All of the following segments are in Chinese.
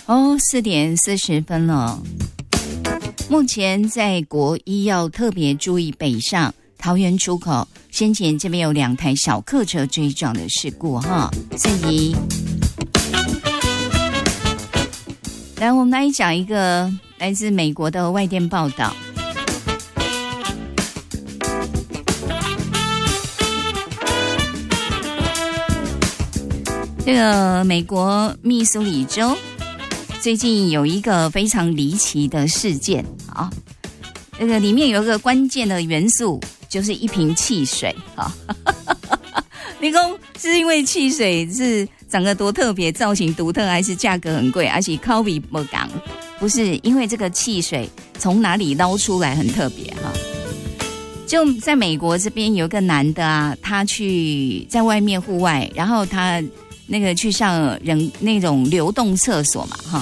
4:40了。目前在国一要特别注意北上桃园出口，先前这边有2台小客车追撞的事故哈，所以来我们来讲一个来自美国的外电报道。这个美国密苏里州最近有一个非常离奇的事件啊，这个里面有一个关键的元素，就是一瓶汽水啊。你说是因为汽水是长得多特别，造型独特，还是价格很贵，而且口味不港？不是，因为这个汽水从哪里捞出来很特别哈。就在美国这边有一个男的啊，他去在外面户外，然后他那个去上那种流动厕所嘛哈，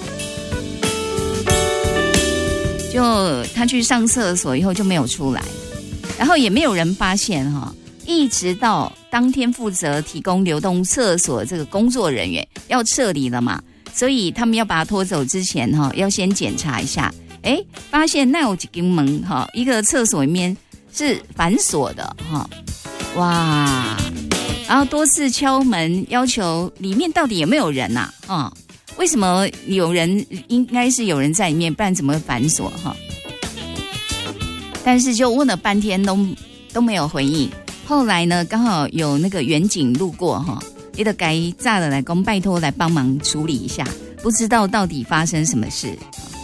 就他去上厕所以后就没有出来，然后也没有人发现哈，一直到当天负责提供流动厕所这个工作人员要撤离了嘛，所以他们要把他拖走之前哈，要先检查一下，发现那有几根门哈，一个厕所里面是反锁的哈，哇！然后多次敲门，要求里面到底有没有人呐？为什么有人？应该是有人在里面，不然怎么会反锁哈？但是就问了半天都没有回应。后来呢，刚好有那个远警路过哈，也得该炸了来公拜托来帮忙处理一下，不知道到底发生什么事。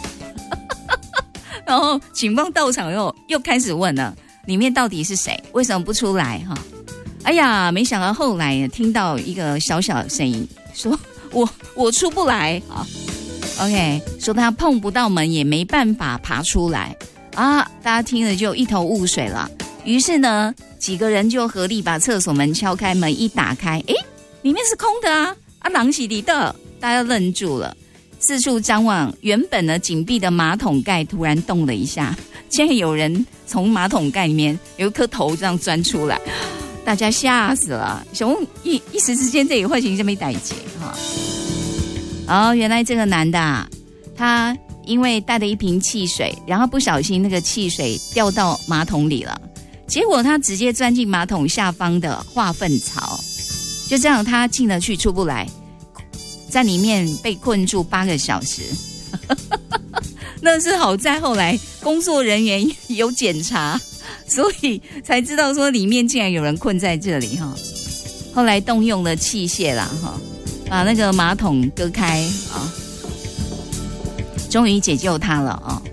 然后警方到场又开始问了，里面到底是谁？为什么不出来哈？哎呀，没想到后来听到一个小小的声音，说我出不来啊。OK， 说他碰不到门，也没办法爬出来啊。大家听了就一头雾水了。于是呢，几个人就合力把厕所门敲开，门一打开，里面是空的啊！人是里的，大家愣住了，四处张望。原本呢紧闭的马桶盖突然动了一下，竟然有人从马桶盖里面有一颗头这样钻出来。大家吓死了，熊一时之间这个坏情就没逮结哈。原来这个男的啊，他因为带了一瓶汽水，然后不小心那个汽水掉到马桶里了，结果他直接钻进马桶下方的化粪槽，就这样他进了去出不来，在里面被困住8个小时。那是好在后来工作人员有检查，所以才知道说里面竟然有人困在这里哈。后来动用了器械啦哈，把那个马桶割开啊，终于解救他了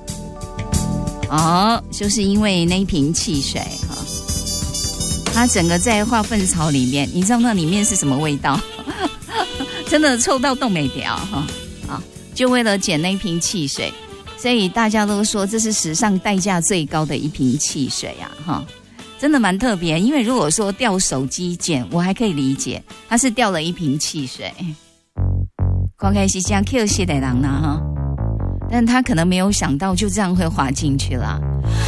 啊。就是因为那一瓶汽水哈，他整个在化粪槽里面，你知道那里面是什么味道？真的臭到冻没掉哈啊！就为了捡那瓶汽水。所以大家都说这是史上代价最高的一瓶汽水啊哈，真的蛮特别。因为如果说掉手机捡我还可以理解，他是掉了一瓶汽水，看起来是这样 Q 血的人啦哈，但他可能没有想到就这样会滑进去了。